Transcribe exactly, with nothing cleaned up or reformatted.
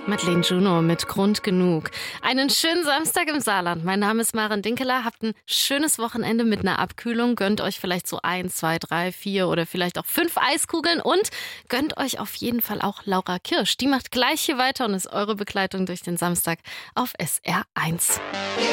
Madeleine Juno mit Grund genug. Einen schönen Samstag im Saarland. Mein Name ist Maren Dinkeler. Habt ein schönes Wochenende mit einer Abkühlung. Gönnt euch vielleicht so ein, zwei, drei, vier oder vielleicht auch fünf Eiskugeln. Und gönnt euch auf jeden Fall auch Laura Kirsch. Die macht gleich hier weiter und ist eure Begleitung durch den Samstag auf S R eins.